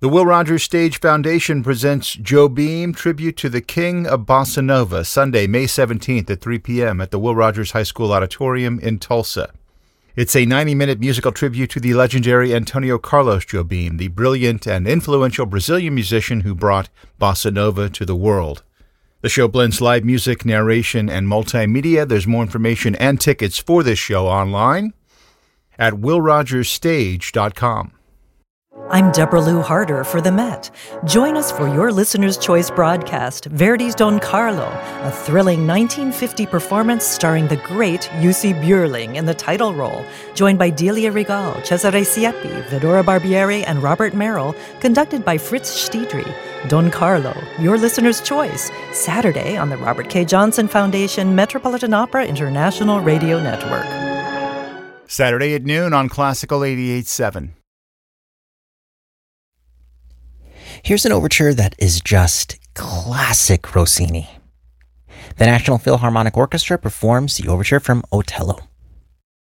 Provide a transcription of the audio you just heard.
The Will Rogers Stage Foundation presents Jobim, Tribute to the King of Bossa Nova, Sunday, May 17th at 3 p.m. at the Will Rogers High School Auditorium in Tulsa. It's a 90-minute musical tribute to the legendary Antonio Carlos Jobim, the brilliant and influential Brazilian musician who brought Bossa Nova to the world. The show blends live music, narration, and multimedia. There's more information and tickets for this show online at willrogersstage.com. I'm Deborah Lou Harder for The Met. Join us for your Listener's Choice broadcast, Verdi's Don Carlo, a thrilling 1950 performance starring the great Jussi Björling in the title role, joined by Delia Regal, Cesare Siepi, Vidora Barbieri, and Robert Merrill, conducted by Fritz Stiedry. Don Carlo, your Listener's Choice, Saturday on the Robert K. Johnson Foundation Metropolitan Opera International Radio Network. Saturday at noon on Classical 88.7. Here's an overture that is just classic Rossini. The National Philharmonic Orchestra performs the overture from Otello.